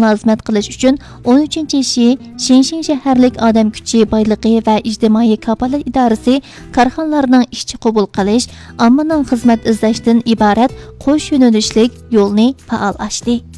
mulozimət qilish uchun 13-ishi Shenzhen shaharlik odam kuchi boyligi va ijtimoiy kafolat idorasi korxonalarning ishchi qabul qilish, ommaning xizmat izlashdan iborat qo'sh yo'nalishlik yo'lni faol ochdi.